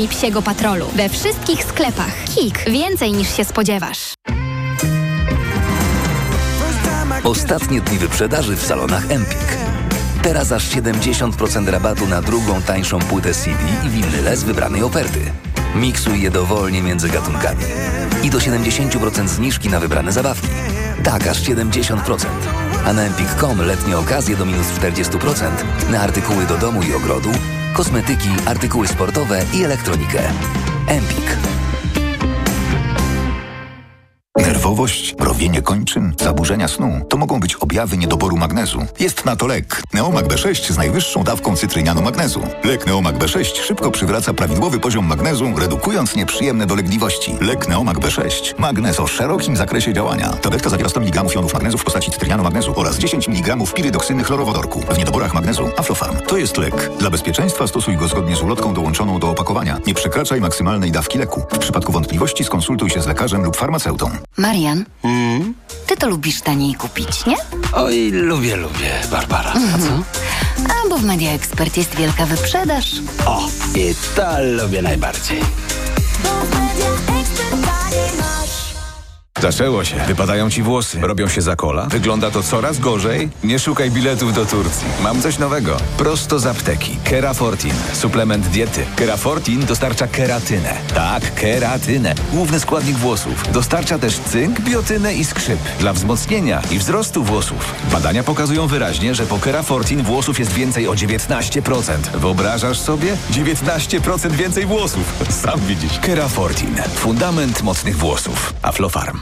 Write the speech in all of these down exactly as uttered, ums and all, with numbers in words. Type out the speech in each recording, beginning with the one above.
i Psiego Patrolu. We wszystkich sklepach. KiK. Więcej niż się spodziewasz. Ostatnie dni wyprzedaży w salonach Empik. Teraz aż siedemdziesiąt procent rabatu na drugą tańszą płytę C D i winyle z wybranej oferty. Miksuj je dowolnie między gatunkami. I do siedemdziesiąt procent zniżki na wybrane zabawki. Tak, aż siedemdziesiąt procent. A na empik kropka com letnie okazje do minus czterdzieści procent na artykuły do domu i ogrodu, kosmetyki, artykuły sportowe i elektronikę. Empik. Nerwowość, mrowienie kończyn, zaburzenia snu to mogą być objawy niedoboru magnezu. Jest na to lek. Neomag B sześć z najwyższą dawką cytrynianu magnezu. Lek Neomag B sześć szybko przywraca prawidłowy poziom magnezu, redukując nieprzyjemne dolegliwości. Lek Neomag B sześć. Magnez o szerokim zakresie działania. Tabletka zawiera sto miligramów jonów magnezu w postaci cytrynianu magnezu oraz dziesięć miligramów pirydoksyny chlorowodorku. W niedoborach magnezu Aflofarm. To jest lek. Dla bezpieczeństwa stosuj go zgodnie z ulotką dołączoną do opakowania. Nie przekraczaj maksymalnej dawki leku. W przypadku wątpliwości skonsultuj się z lekarzem lub farmaceutą. Marian, Mm? ty to lubisz taniej kupić, nie? Oj, lubię, lubię, Barbara. Mhm. A co? A bo w Media Expert jest wielka wyprzedaż. O, i to lubię najbardziej. Zaczęło się. Wypadają ci włosy. Robią się za kola. Wygląda to coraz gorzej. Nie szukaj biletów do Turcji. Mam coś nowego. Prosto z apteki. Kerafortin. Suplement diety. Kerafortin dostarcza keratynę. Tak, keratynę. Główny składnik włosów. Dostarcza też cynk, biotynę i skrzyp. Dla wzmocnienia i wzrostu włosów. Badania pokazują wyraźnie, że po Kerafortin włosów jest więcej o dziewiętnaście procent. Wyobrażasz sobie? dziewiętnaście procent więcej włosów. Sam widzisz. Kerafortin. Fundament mocnych włosów. Aflofarm.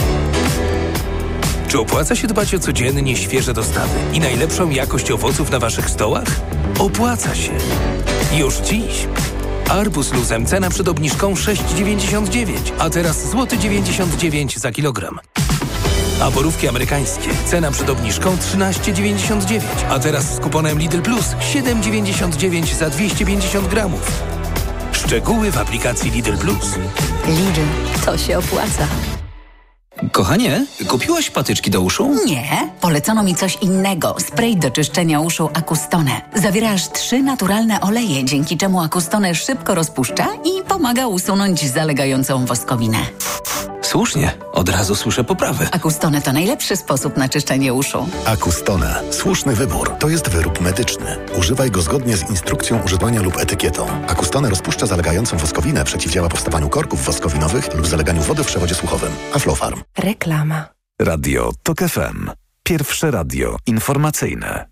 Czy opłaca się dbać o codziennie świeże dostawy i najlepszą jakość owoców na waszych stołach? Opłaca się. Już dziś. Arbuz luzem cena przed obniżką sześć dziewięćdziesiąt dziewięć, a teraz złoty dziewięćdziesiąt dziewięć za kilogram. A borówki amerykańskie cena przed obniżką trzynaście dziewięćdziesiąt dziewięć, a teraz z kuponem Lidl Plus siedem dziewięćdziesiąt dziewięć za dwieście pięćdziesiąt gramów. Szczegóły w aplikacji Lidl Plus. Lidl, to się opłaca. Kochanie, kupiłaś patyczki do uszu? Nie, polecono mi coś innego. Spray do czyszczenia uszu Acustone. Zawiera aż trzy naturalne oleje, dzięki czemu Acustone szybko rozpuszcza i pomaga usunąć zalegającą woskowinę. Słusznie, od razu słyszę poprawę. Acustone to najlepszy sposób na czyszczenie uszu. Acustone. Słuszny wybór. To jest wyrób medyczny. Używaj go zgodnie z instrukcją używania lub etykietą. Acustone rozpuszcza zalegającą woskowinę, przeciwdziała powstawaniu korków woskowinowych lub zaleganiu wody w przewodzie słuchowym. Aflofarm. Reklama. Radio Tok F M. Pierwsze radio informacyjne.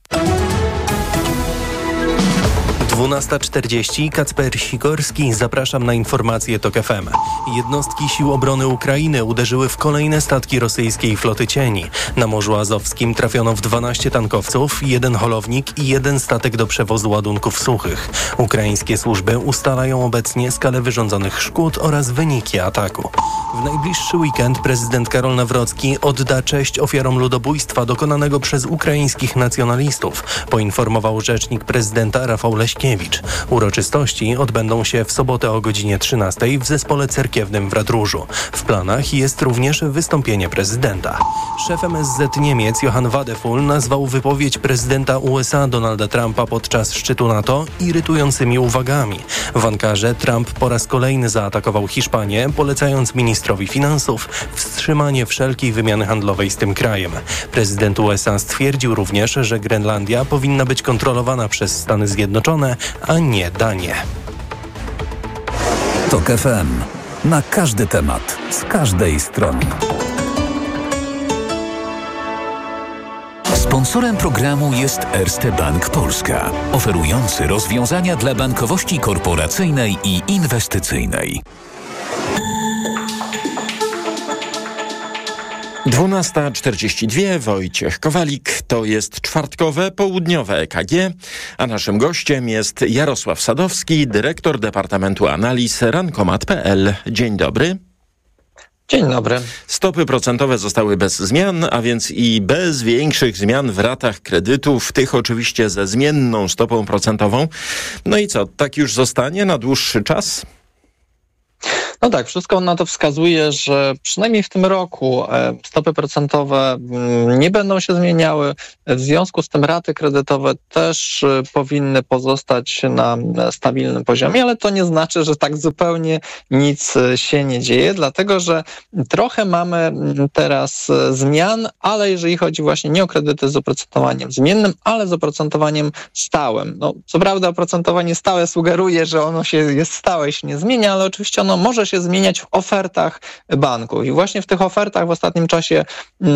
dwunasta czterdzieści, Kacper Sikorski, zapraszam na informacje Tok F M. Jednostki Sił Obrony Ukrainy uderzyły w kolejne statki rosyjskiej floty cieni. Na Morzu Azowskim trafiono w dwanaście tankowców, jeden holownik i jeden statek do przewozu ładunków suchych. Ukraińskie służby ustalają obecnie skalę wyrządzonych szkód oraz wyniki ataku. W najbliższy weekend prezydent Karol Nawrocki odda cześć ofiarom ludobójstwa dokonanego przez ukraińskich nacjonalistów, poinformował rzecznik prezydenta Rafał Leśkiewicz. Uroczystości odbędą się w sobotę o godzinie trzynastej w zespole cerkiewnym w Radróżu. W planach jest również wystąpienie prezydenta. Szef M S Z Niemiec Johann Wadephul nazwał wypowiedź prezydenta U S A Donalda Trumpa podczas szczytu NATO irytującymi uwagami. W Ankarze Trump po raz kolejny zaatakował Hiszpanię, polecając ministrowi finansów wstrzymanie wszelkiej wymiany handlowej z tym krajem. Prezydent U S A stwierdził również, że Grenlandia powinna być kontrolowana przez Stany Zjednoczone, a nie Danię. Tok F M. Na każdy temat, z każdej strony. Sponsorem programu jest Erste Bank Polska, oferujący rozwiązania dla bankowości korporacyjnej i inwestycyjnej. dwunasta czterdzieści dwa, Wojciech Kowalik, to jest czwartkowe, południowe E K G, a naszym gościem jest Jarosław Sadowski, dyrektor Departamentu Analiz Rankomat kropka p l. Dzień dobry. Dzień dobry. Stopy procentowe zostały bez zmian, a więc i bez większych zmian w ratach kredytów, tych oczywiście ze zmienną stopą procentową. No i co, tak już zostanie na dłuższy czas? No tak, wszystko na to wskazuje, że przynajmniej w tym roku stopy procentowe nie będą się zmieniały. W związku z tym raty kredytowe też powinny pozostać na stabilnym poziomie, ale to nie znaczy, że tak zupełnie nic się nie dzieje, dlatego że trochę mamy teraz zmian, ale jeżeli chodzi właśnie nie o kredyty z oprocentowaniem zmiennym, ale z oprocentowaniem stałym. No, co prawda oprocentowanie stałe sugeruje, że ono się jest stałe i się nie zmienia, ale oczywiście ono może się zmieniać w ofertach banków. I właśnie w tych ofertach w ostatnim czasie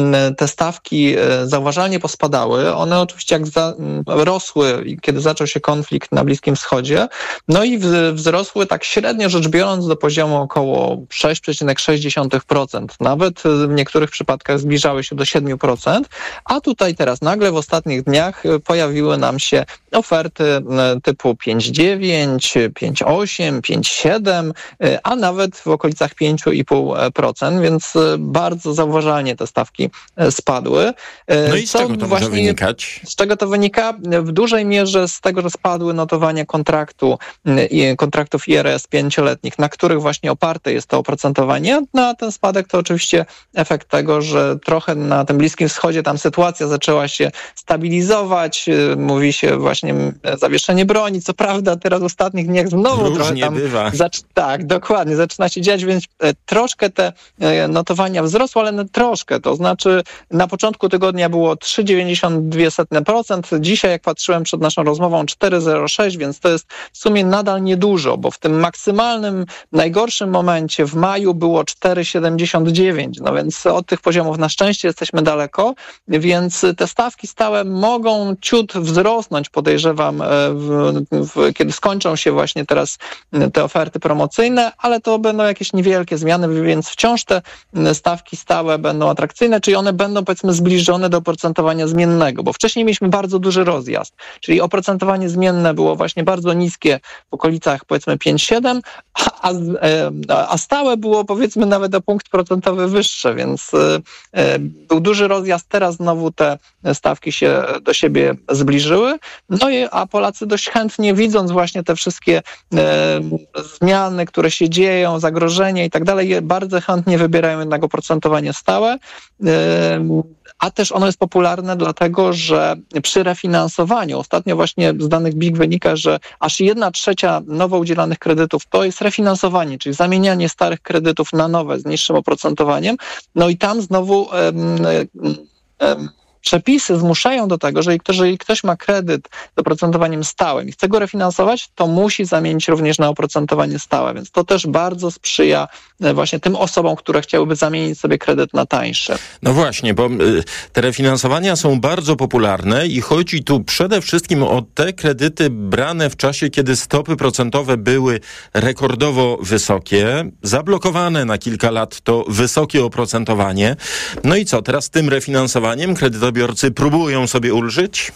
te stawki zauważalnie pospadały. One oczywiście jak za, rosły, kiedy zaczął się konflikt na Bliskim Wschodzie, no i wzrosły tak średnio rzecz biorąc do poziomu około sześć przecinek sześć procent. Nawet w niektórych przypadkach zbliżały się do siedem procent, a tutaj teraz nagle w ostatnich dniach pojawiły nam się oferty typu pięć przecinek dziewięć, pięć przecinek osiem, pięć przecinek siedem, a nawet w okolicach pięć przecinek pięć procent, więc bardzo zauważalnie te stawki spadły. No i z Co czego to właśnie, może wynikać? Z czego to wynika? W dużej mierze z tego, że spadły notowania kontraktu, kontraktów I R S pięcioletnich, na których właśnie oparte jest to oprocentowanie. No a ten spadek to oczywiście efekt tego, że trochę na tym Bliskim Wschodzie tam sytuacja zaczęła się stabilizować. Mówi się właśnie zawieszenie broni. Co prawda teraz w ostatnich dniach znowu Różnie trochę tam... bywa. Zac- tak, dokładnie. Zaczyna się dziać, więc troszkę te notowania wzrosły, ale troszkę. To znaczy na początku tygodnia było trzy przecinek dziewięćdziesiąt dwa procent. Dzisiaj, jak patrzyłem przed naszą rozmową, cztery przecinek zero sześć, więc to jest w sumie nadal niedużo, bo w tym maksymalnym, najgorszym momencie w maju było cztery przecinek siedemdziesiąt dziewięć. No więc od tych poziomów na szczęście jesteśmy daleko, więc te stawki stałe mogą ciut wzrosnąć, podejrzewam, w, w, kiedy skończą się właśnie teraz te oferty promocyjne, ale to będą jakieś niewielkie zmiany, więc wciąż te stawki stałe będą atrakcyjne, czyli one będą, powiedzmy, zbliżone do oprocentowania zmiennego, bo wcześniej mieliśmy bardzo duży rozjazd, czyli oprocentowanie zmienne było właśnie bardzo niskie w okolicach, powiedzmy, pięć przecinek siedem, a, a, a stałe było, powiedzmy, nawet o punkt procentowy wyższe, więc e, był duży rozjazd. Teraz znowu te stawki się do siebie zbliżyły, no i a Polacy dość chętnie, widząc właśnie te wszystkie e, zmiany, które się dzieją, zagrożenia i tak dalej, bardzo chętnie wybierają jednak oprocentowanie stałe, e, a też ono jest popularne dlatego, że przy refinansowaniu, ostatnio właśnie z danych B I G wynika, że aż jedna trzecia nowo udzielanych kredytów to jest refinansowanie, czyli zamienianie starych kredytów na nowe z niższym oprocentowaniem. No i tam znowu um, um, przepisy zmuszają do tego, że jeżeli ktoś ma kredyt z oprocentowaniem stałym i chce go refinansować, to musi zamienić również na oprocentowanie stałe, więc to też bardzo sprzyja właśnie tym osobom, które chciałyby zamienić sobie kredyt na tańszy. No właśnie, bo te refinansowania są bardzo popularne i chodzi tu przede wszystkim o te kredyty brane w czasie, kiedy stopy procentowe były rekordowo wysokie, zablokowane na kilka lat to wysokie oprocentowanie. No i co, teraz tym refinansowaniem kredytobiorcy próbują sobie ulżyć?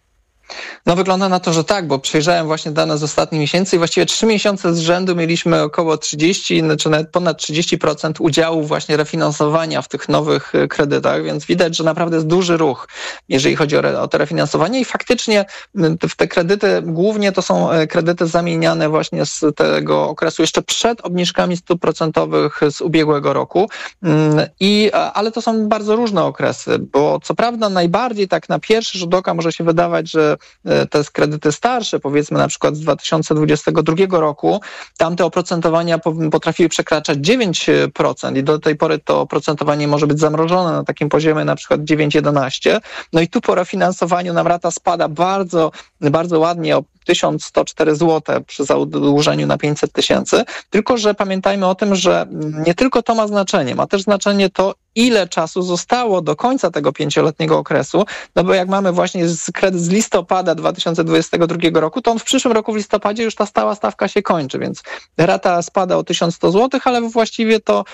No wygląda na to, że tak, bo przejrzałem właśnie dane z ostatnich miesięcy i właściwie trzy miesiące z rzędu mieliśmy około trzydzieści, czy nawet ponad trzydzieści procent udziału właśnie refinansowania w tych nowych kredytach, więc widać, że naprawdę jest duży ruch, jeżeli chodzi o, re, o to refinansowanie i faktycznie w te kredyty głównie to są kredyty zamieniane właśnie z tego okresu jeszcze przed obniżkami stóp procentowych z ubiegłego roku, I, ale to są bardzo różne okresy, bo co prawda najbardziej tak na pierwszy rzut oka może się wydawać, że te kredyty starsze, powiedzmy na przykład z dwa tysiące dwudziestego drugiego roku, tamte oprocentowania potrafiły przekraczać dziewięć procent i do tej pory to oprocentowanie może być zamrożone na takim poziomie na przykład dziewięć przecinek jedenaście. No i tu po refinansowaniu nam rata spada bardzo, bardzo ładnie o tysiąc sto cztery złote przy zadłużeniu na pięćset tysięcy, tylko że pamiętajmy o tym, że nie tylko to ma znaczenie, ma też znaczenie to, ile czasu zostało do końca tego pięcioletniego okresu, no bo jak mamy właśnie kredyt z listopada dwa tysiące dwudziestego drugiego roku, to on w przyszłym roku w listopadzie już ta stała stawka się kończy, więc rata spada o tysiąc sto złotych, ale właściwie to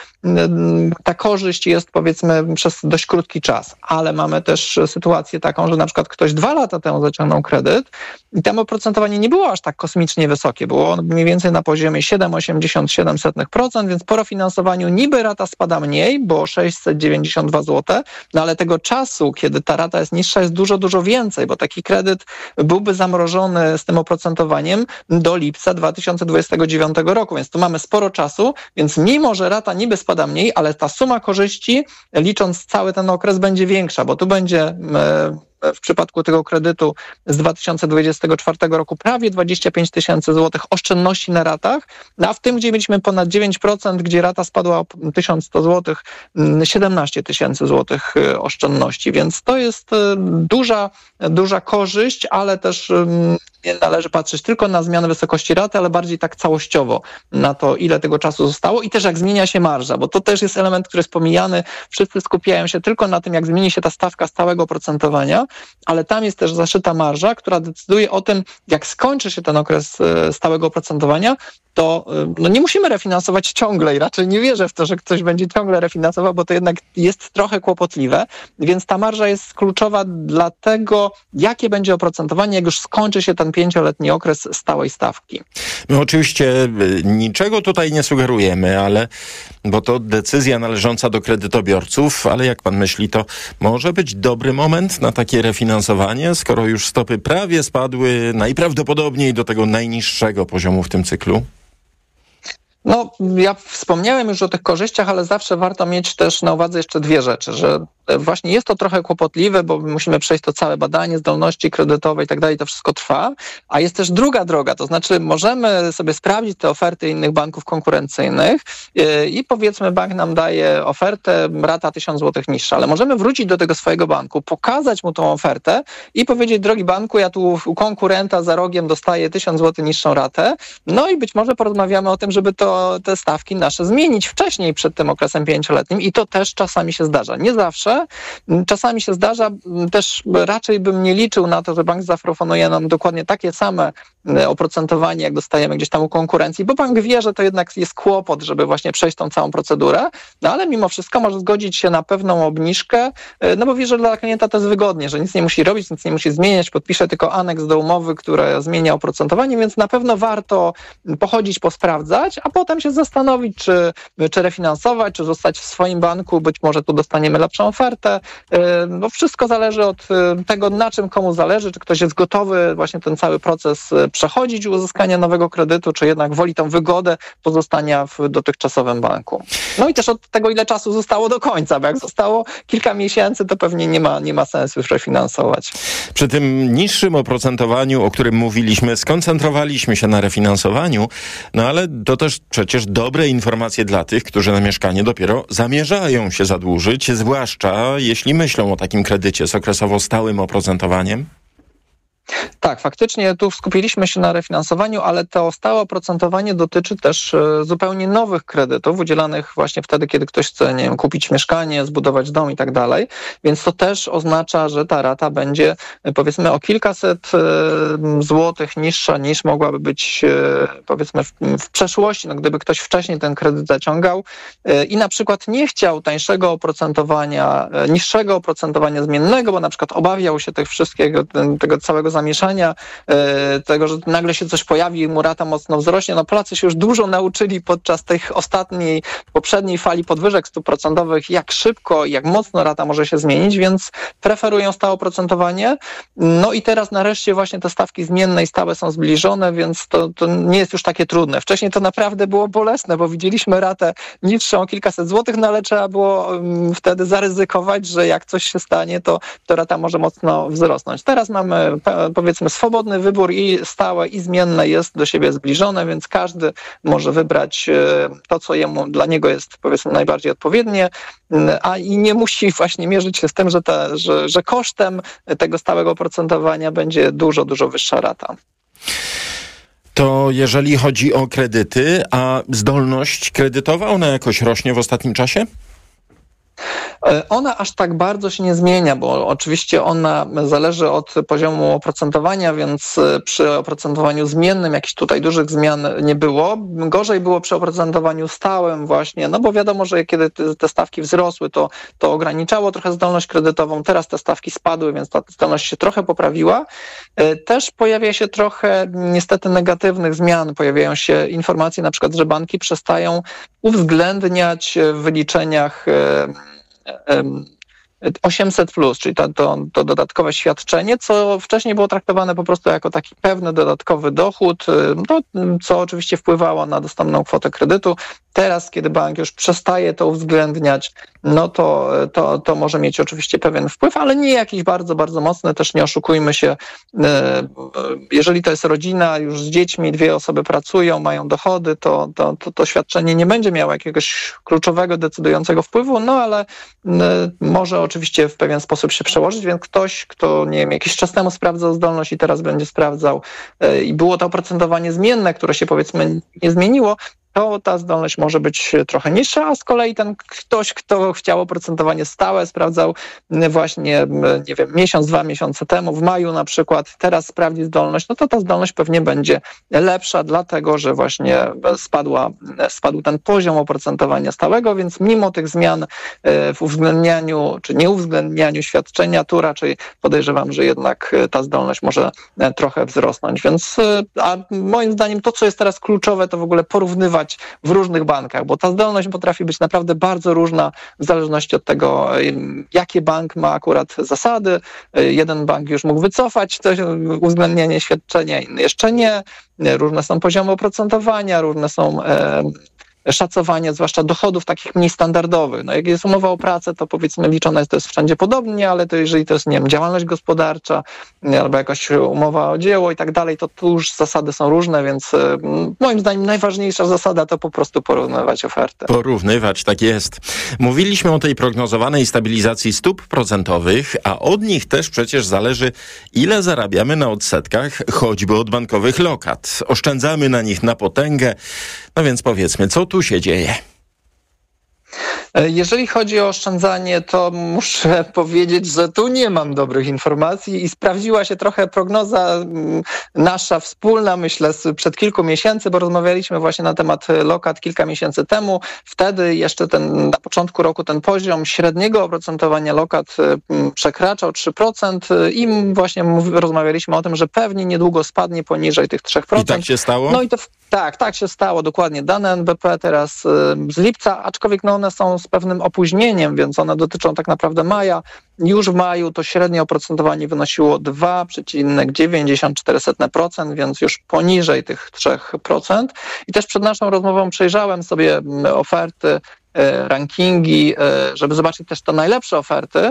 ta korzyść jest, powiedzmy, przez dość krótki czas, ale mamy też sytuację taką, że na przykład ktoś dwa lata temu zaciągnął kredyt i tam oprocentowanie nie było aż tak kosmicznie wysokie, było mniej więcej na poziomie siedem przecinek osiemdziesiąt siedem procent, więc po refinansowaniu niby rata spada mniej, bo sześć sześćset dziewięćdziesiąt dwa złote, no ale tego czasu, kiedy ta rata jest niższa, jest dużo, dużo więcej, bo taki kredyt byłby zamrożony z tym oprocentowaniem do lipca dwa tysiące dwudziestego dziewiątego roku, więc tu mamy sporo czasu, więc mimo, że rata niby spada mniej, ale ta suma korzyści, licząc cały ten okres, będzie większa, bo tu będzie e, w przypadku tego kredytu z dwa tysiące dwudziestego czwartego roku prawie dwadzieścia pięć tysięcy złotych oszczędności na ratach, no a w tym, gdzie mieliśmy ponad dziewięć procent, gdzie rata spadła o tysiąc sto złotych, siedemnaście tysięcy złotych oszczędności, więc to jest duża, duża korzyść, ale też nie należy patrzeć tylko na zmianę wysokości raty, ale bardziej tak całościowo na to, ile tego czasu zostało i też jak zmienia się marża, bo to też jest element, który jest pomijany. Wszyscy skupiają się tylko na tym, jak zmieni się ta stawka stałego oprocentowania, ale tam jest też zaszyta marża, która decyduje o tym, jak skończy się ten okres stałego oprocentowania, to no nie musimy refinansować ciągle i raczej nie wierzę w to, że ktoś będzie ciągle refinansował, bo to jednak jest trochę kłopotliwe, więc ta marża jest kluczowa dla tego, jakie będzie oprocentowanie, jak już skończy się ten pięcioletni okres stałej stawki. My oczywiście niczego tutaj nie sugerujemy, ale bo to decyzja należąca do kredytobiorców, ale jak pan myśli, to może być dobry moment na takie refinansowanie, skoro już stopy prawie spadły najprawdopodobniej do tego najniższego poziomu w tym cyklu? No, ja wspomniałem już o tych korzyściach, ale zawsze warto mieć też na uwadze jeszcze dwie rzeczy, że właśnie jest to trochę kłopotliwe, bo musimy przejść to całe badanie zdolności kredytowej i tak dalej, to wszystko trwa, a jest też druga droga, to znaczy możemy sobie sprawdzić te oferty innych banków konkurencyjnych i powiedzmy bank nam daje ofertę, rata tysiąc złotych niższa, ale możemy wrócić do tego swojego banku, pokazać mu tą ofertę i powiedzieć, drogi banku, ja tu u konkurenta za rogiem dostaję tysiąc złotych niższą ratę, no i być może porozmawiamy o tym, żeby to, te stawki nasze zmienić wcześniej przed tym okresem pięcioletnim i to też czasami się zdarza. Nie zawsze. Czasami się zdarza, też raczej bym nie liczył na to, że bank zaproponuje nam dokładnie takie same oprocentowanie, jak dostajemy gdzieś tam u konkurencji, bo bank wie, że to jednak jest kłopot, żeby właśnie przejść tą całą procedurę, no ale mimo wszystko może zgodzić się na pewną obniżkę, no bo wie, że dla klienta to jest wygodnie, że nic nie musi robić, nic nie musi zmieniać, podpisze tylko aneks do umowy, która zmienia oprocentowanie, więc na pewno warto pochodzić, posprawdzać, a potem się zastanowić, czy, czy refinansować, czy zostać w swoim banku, być może tu dostaniemy lepszą ofertę. No wszystko zależy od tego, na czym komu zależy, czy ktoś jest gotowy właśnie ten cały proces przechodzić uzyskania nowego kredytu, czy jednak woli tą wygodę pozostania w dotychczasowym banku. No i też od tego, ile czasu zostało do końca, bo jak zostało kilka miesięcy, to pewnie nie ma, nie ma sensu już refinansować. Przy tym niższym oprocentowaniu, o którym mówiliśmy, skoncentrowaliśmy się na refinansowaniu, no ale to też przecież dobre informacje dla tych, którzy na mieszkanie dopiero zamierzają się zadłużyć, zwłaszcza jeśli myślą o takim kredycie z okresowo stałym oprocentowaniem. Tak, faktycznie tu skupiliśmy się na refinansowaniu, ale to stałe oprocentowanie dotyczy też zupełnie nowych kredytów udzielanych właśnie wtedy, kiedy ktoś chce, nie wiem, kupić mieszkanie, zbudować dom i tak dalej, więc to też oznacza, że ta rata będzie powiedzmy o kilkaset złotych niższa niż mogłaby być powiedzmy w, w przeszłości, no gdyby ktoś wcześniej ten kredyt zaciągał i na przykład nie chciał tańszego oprocentowania, niższego oprocentowania zmiennego, bo na przykład obawiał się tych wszystkiego, tego całego zamieszania, tego, że nagle się coś pojawi i mu rata mocno wzrośnie. No Polacy się już dużo nauczyli podczas tych ostatniej, poprzedniej fali podwyżek stóp procentowych, jak szybko i jak mocno rata może się zmienić, więc preferują stałe oprocentowanie. No i teraz nareszcie właśnie te stawki zmienne i stałe są zbliżone, więc to, to nie jest już takie trudne. Wcześniej to naprawdę było bolesne, bo widzieliśmy ratę niższą o kilkaset złotych, no ale trzeba było um, wtedy zaryzykować, że jak coś się stanie, to, to rata może mocno wzrosnąć. Teraz mamy powiedzmy swobodny wybór i stałe i zmienne jest do siebie zbliżone, więc każdy może wybrać to, co jemu, dla niego jest powiedzmy najbardziej odpowiednie, a i nie musi właśnie mierzyć się z tym, że, ta, że, że kosztem tego stałego oprocentowania będzie dużo, dużo wyższa rata. To jeżeli chodzi o kredyty, a zdolność kredytowa, ona jakoś rośnie w ostatnim czasie? Ona aż tak bardzo się nie zmienia, bo oczywiście ona zależy od poziomu oprocentowania, więc przy oprocentowaniu zmiennym jakichś tutaj dużych zmian nie było. Gorzej było przy oprocentowaniu stałym właśnie, no bo wiadomo, że kiedy te stawki wzrosły, to, to ograniczało trochę zdolność kredytową. Teraz te stawki spadły, więc ta zdolność się trochę poprawiła. Też pojawia się trochę niestety negatywnych zmian. Pojawiają się informacje na przykład, że banki przestają uwzględniać w wyliczeniach osiemset plus, czyli to, to, to dodatkowe świadczenie, co wcześniej było traktowane po prostu jako taki pewny dodatkowy dochód, to, co oczywiście wpływało na dostępną kwotę kredytu. Teraz, kiedy bank już przestaje to uwzględniać, no to, to, to może mieć oczywiście pewien wpływ, ale nie jakiś bardzo, bardzo mocny, też nie oszukujmy się. Jeżeli to jest rodzina już z dziećmi, dwie osoby pracują, mają dochody, to to, to, to świadczenie nie będzie miało jakiegoś kluczowego, decydującego wpływu, no ale może oczywiście w pewien sposób się przełożyć, więc ktoś, kto nie wiem, jakiś czas temu sprawdzał zdolność i teraz będzie sprawdzał i było to oprocentowanie zmienne, które się powiedzmy nie zmieniło, to ta zdolność może być trochę niższa, a z kolei ten ktoś, kto chciał oprocentowanie stałe, sprawdzał właśnie, nie wiem, miesiąc, dwa miesiące temu, w maju na przykład, teraz sprawdzi zdolność, no to ta zdolność pewnie będzie lepsza, dlatego że właśnie spadła, spadł ten poziom oprocentowania stałego, więc mimo tych zmian w uwzględnianiu, czy nieuwzględnianiu świadczenia, tu raczej podejrzewam, że jednak ta zdolność może trochę wzrosnąć, więc a moim zdaniem to, co jest teraz kluczowe, to w ogóle porównywać w różnych bankach, bo ta zdolność potrafi być naprawdę bardzo różna w zależności od tego, jakie bank ma akurat zasady. Jeden bank już mógł wycofać to uwzględnienie świadczenia, inny jeszcze nie. Różne są poziomy oprocentowania, różne są e, szacowanie, zwłaszcza dochodów takich mniej standardowych. No jak jest umowa o pracę, to powiedzmy liczone jest to jest wszędzie podobnie, ale to jeżeli to jest, nie wiem, działalność gospodarcza albo jakaś umowa o dzieło i tak dalej, to tu już zasady są różne, więc y, moim zdaniem najważniejsza zasada to po prostu porównywać ofertę. Porównywać, tak jest. Mówiliśmy o tej prognozowanej stabilizacji stóp procentowych, a od nich też przecież zależy, ile zarabiamy na odsetkach, choćby od bankowych lokat. Oszczędzamy na nich na potęgę. No więc powiedzmy, co tu się dzieje? Jeżeli chodzi o oszczędzanie, to muszę powiedzieć, że tu nie mam dobrych informacji i sprawdziła się trochę prognoza nasza wspólna, myślę, przed kilku miesięcy, bo rozmawialiśmy właśnie na temat lokat kilka miesięcy temu. Wtedy jeszcze ten, na początku roku ten poziom średniego oprocentowania lokat przekraczał trzy procent i właśnie rozmawialiśmy o tym, że pewnie niedługo spadnie poniżej tych trzy procent. I tak się stało? No i to tak, tak się stało, dokładnie. Dane N B P teraz z lipca, aczkolwiek no one są z pewnym opóźnieniem, więc one dotyczą tak naprawdę maja. Już w maju to średnie oprocentowanie wynosiło dwa przecinek dziewięćdziesiąt cztery procent, więc już poniżej tych trzy procent. I też przed naszą rozmową przejrzałem sobie oferty, rankingi, żeby zobaczyć też te najlepsze oferty,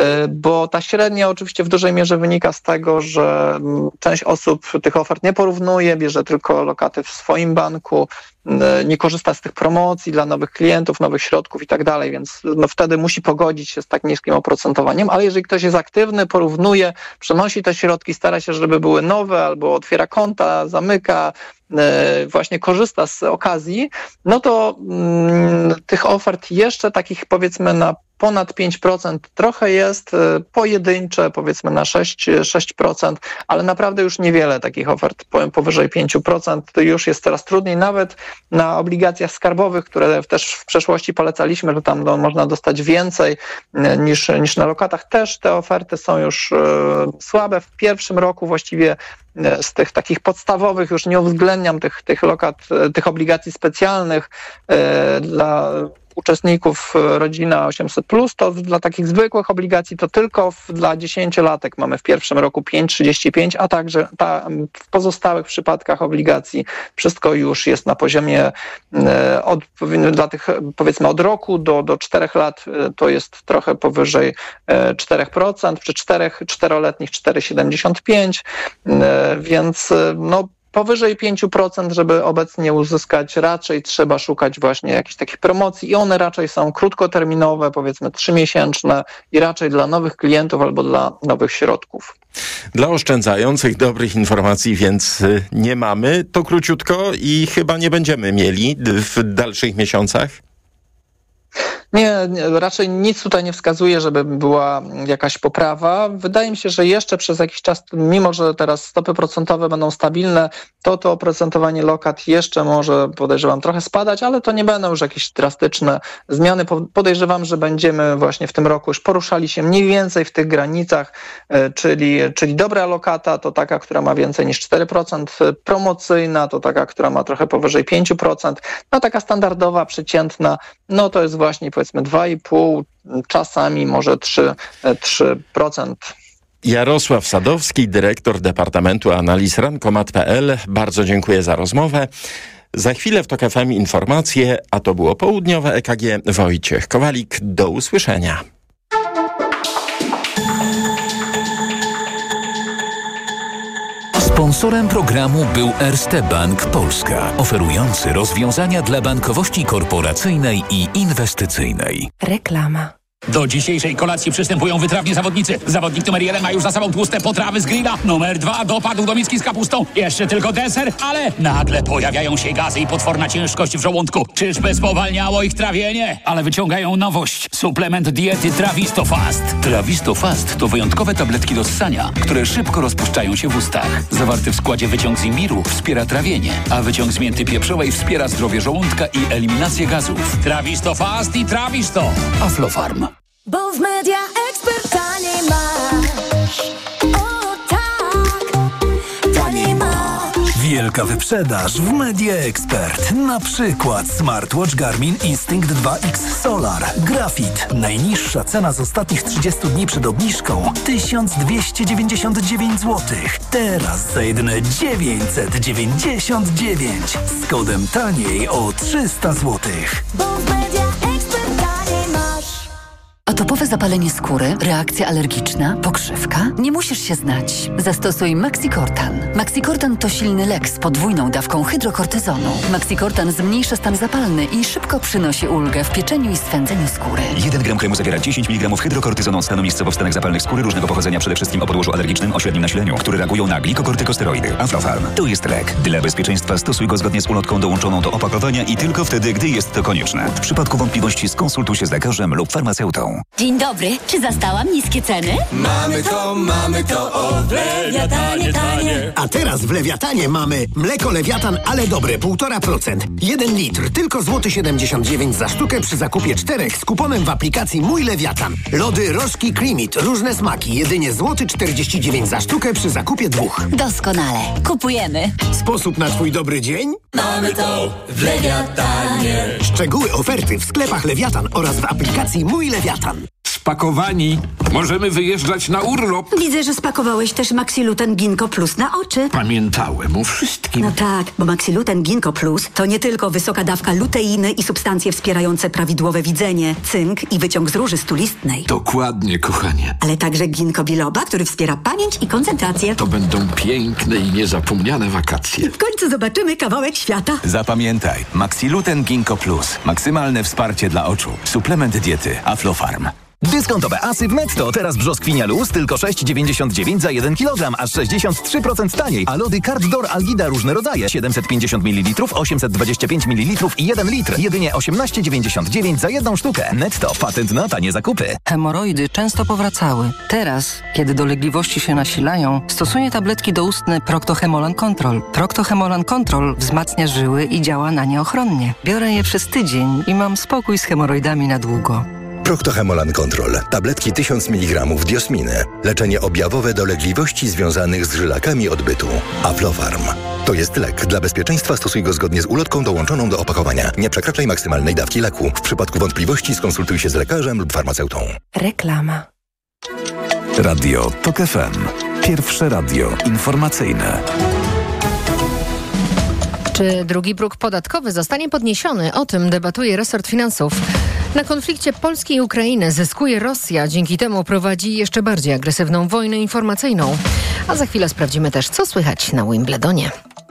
bo ta średnia oczywiście w dużej mierze wynika z tego, że część osób tych ofert nie porównuje, bierze tylko lokaty w swoim banku, nie korzysta z tych promocji dla nowych klientów, nowych środków i tak dalej, więc no wtedy musi pogodzić się z tak niskim oprocentowaniem, ale jeżeli ktoś jest aktywny, porównuje, przenosi te środki, stara się, żeby były nowe albo otwiera konta, zamyka, właśnie korzysta z okazji, no to mm, tych ofert jeszcze takich powiedzmy na ponad pięć procent trochę jest, pojedyncze powiedzmy na sześć procent, ale naprawdę już niewiele takich ofert powyżej pięć procent. To już jest coraz trudniej, nawet na obligacjach skarbowych, które też w przeszłości polecaliśmy, że tam no, można dostać więcej niż, niż na lokatach. Też te oferty są już e, słabe. W pierwszym roku właściwie z tych takich podstawowych, już nie uwzględniam tych, tych lokat, tych obligacji specjalnych e, dla uczestników rodzina osiemset plus, to dla takich zwykłych obligacji to tylko w, dla dziesięciolatek mamy w pierwszym roku pięć przecinek trzydzieści pięć, a także ta, w pozostałych przypadkach obligacji wszystko już jest na poziomie e, od, dla tych powiedzmy od roku do, do czterech lat e, to jest trochę powyżej e, cztery procent, przy czterech, czteroletnich cztery przecinek siedemdziesiąt pięć, e, więc e, no powyżej pięć procent, żeby obecnie uzyskać, raczej trzeba szukać właśnie jakichś takich promocji i one raczej są krótkoterminowe, powiedzmy trzymiesięczne i raczej dla nowych klientów albo dla nowych środków. Dla oszczędzających dobrych informacji więc nie mamy. To króciutko i chyba nie będziemy mieli w dalszych miesiącach. Nie, nie, raczej nic tutaj nie wskazuje, żeby była jakaś poprawa. Wydaje mi się, że jeszcze przez jakiś czas, mimo że teraz stopy procentowe będą stabilne, to to oprocentowanie lokat jeszcze może, podejrzewam, trochę spadać, ale to nie będą już jakieś drastyczne zmiany. Podejrzewam, że będziemy właśnie w tym roku już poruszali się mniej więcej w tych granicach, czyli, czyli dobra lokata to taka, która ma więcej niż cztery procent, promocyjna to taka, która ma trochę powyżej pięć procent, no taka standardowa, przeciętna, no to jest właśnie powiedzmy powiedzmy dwa i pół, czasami może trzy procent. Jarosław Sadowski, dyrektor Departamentu Analiz Rankomat kropka pe el. Bardzo dziękuję za rozmowę. Za chwilę w Tok F M informacje, a to było południowe E K G. Wojciech Kowalik, do usłyszenia. Sponsorem programu był Erste Bank Polska, oferujący rozwiązania dla bankowości korporacyjnej i inwestycyjnej. Reklama. Do dzisiejszej kolacji przystępują wytrawni zawodnicy. Zawodnik numer jeden ma już za sobą tłuste potrawy z grilla. Numer dwa dopadł do miski z kapustą. Jeszcze tylko deser, ale nagle pojawiają się gazy i potworna ciężkość w żołądku. Czyżby spowalniało ich trawienie? Ale wyciągają nowość. Suplement diety Trawisto Fast. Trawisto Fast to wyjątkowe tabletki do ssania, które szybko rozpuszczają się w ustach. Zawarty w składzie wyciąg z imbiru wspiera trawienie, a wyciąg z mięty pieprzowej wspiera zdrowie żołądka i eliminację gazów. Trawisto Fast i Trawisto. Aflofarm. Bo w Media Expert taniej masz. O tak, taniej masz. Wielka wyprzedaż w Media Expert. Na przykład smartwatch Garmin Instinct dwa X Solar Graphite. Najniższa cena z ostatnich trzydziestu dni przed obniżką tysiąc dwieście dziewięćdziesiąt dziewięć złotych. Teraz za jedyne dziewięćset dziewięćdziesiąt dziewięć. Z kodem taniej o trzysta złotych. Bo w Media Expert taniej masz. Atopowe zapalenie skóry, reakcja alergiczna, pokrzywka? Nie musisz się znać. Zastosuj Maxicortan. Maxicortan to silny lek z podwójną dawką hydrokortyzonu. Maxicortan zmniejsza stan zapalny i szybko przynosi ulgę w pieczeniu i swędzeniu skóry. jeden gram kremu zawiera dziesięć miligramów hydrokortyzonu od stanu miejscowo w stanach zapalnych skóry różnego pochodzenia, przede wszystkim o podłożu alergicznym o średnim nasileniu, które reagują na glikokortykosteroidy. Aflofarm to jest lek. Dla bezpieczeństwa stosuj go zgodnie z ulotką dołączoną do opakowania i tylko wtedy, gdy jest to konieczne. W przypadku wątpliwości skonsultuj się z lekarzem lub farmaceutą. Dzień dobry, czy zastałam niskie ceny? Mamy to, mamy to, o w Lewiatanie tanie. A teraz w Lewiatanie mamy mleko Lewiatan, ale dobre, półtora procent. Jeden litr, tylko złoty siedemdziesiąt dziewięć za sztukę przy zakupie czterech z kuponem w aplikacji Mój Lewiatan. Lody Rożki Creamit, różne smaki, jedynie złoty czterdzieści dziewięć za sztukę przy zakupie dwóch. Doskonale, kupujemy. Sposób na twój dobry dzień? Mamy to w Lewiatanie. Szczegóły oferty w sklepach Lewiatan oraz w aplikacji Mój Lewiatan. Spakowani. Możemy wyjeżdżać na urlop. Widzę, że spakowałeś też Maxiluten Ginkgo Plus na oczy. Pamiętałem o wszystkim. No tak, bo Maxiluten Ginkgo Plus to nie tylko wysoka dawka luteiny i substancje wspierające prawidłowe widzenie, cynk i wyciąg z róży stulistnej. Dokładnie, kochanie. Ale także ginkgo biloba, który wspiera pamięć i koncentrację. To będą piękne i niezapomniane wakacje. W końcu zobaczymy kawałek świata. Zapamiętaj, Maxiluten Ginkgo Plus. Maksymalne wsparcie dla oczu. Suplement diety Aflofarm. Dyskontowe asy w Netto. Teraz brzoskwinia luz tylko sześć dziewięćdziesiąt dziewięć za jeden kilogram, aż sześćdziesiąt trzy procent taniej. A lody Cardor Algida różne rodzaje. siedemset pięćdziesiąt mililitrów, osiemset dwadzieścia pięć mililitrów i jeden litr. Jedynie osiemnaście dziewięćdziesiąt dziewięć za jedną sztukę. Netto. Patent na tanie zakupy. Hemoroidy często powracały. Teraz, kiedy dolegliwości się nasilają, stosuję tabletki doustne Procto-Hemolan Control. Procto-Hemolan Control wzmacnia żyły i działa na nie ochronnie. Biorę je przez tydzień i mam spokój z hemoroidami na długo. Procto-Hemolan Control. Tabletki tysiąc miligramów diosminy. Leczenie objawowe dolegliwości związanych z żylakami odbytu. Aflofarm. To jest lek. Dla bezpieczeństwa stosuj go zgodnie z ulotką dołączoną do opakowania. Nie przekraczaj maksymalnej dawki leku. W przypadku wątpliwości skonsultuj się z lekarzem lub farmaceutą. Reklama. Radio Tok F M. Pierwsze radio informacyjne. Czy drugi próg podatkowy zostanie podniesiony? O tym debatuje resort finansów. Na konflikcie Polski i Ukrainy zyskuje Rosja. Dzięki temu prowadzi jeszcze bardziej agresywną wojnę informacyjną. A za chwilę sprawdzimy też, co słychać na Wimbledonie.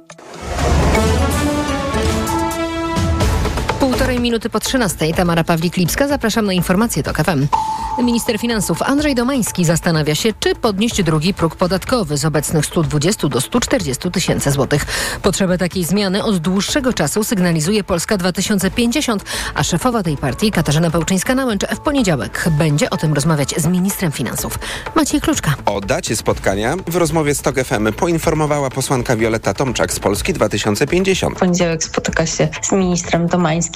Półtorej minuty po trzynastej. Tamara Pawlik-Lipska. Zapraszam na informacje Tok F M. Minister finansów Andrzej Domański zastanawia się, czy podnieść drugi próg podatkowy z obecnych stu dwudziestu do stu czterdziestu tysięcy złotych. Potrzebę takiej zmiany od dłuższego czasu sygnalizuje Polska dwa tysiące pięćdziesiąt, a szefowa tej partii Katarzyna Pełczyńska-Nałęcz w poniedziałek będzie o tym rozmawiać z ministrem finansów. Maciej Kluczka. O dacie spotkania w rozmowie z Tok F M poinformowała posłanka Wioletta Tomczak z Polski dwa tysiące pięćdziesiąt. W poniedziałek spotyka się z ministrem Domańskim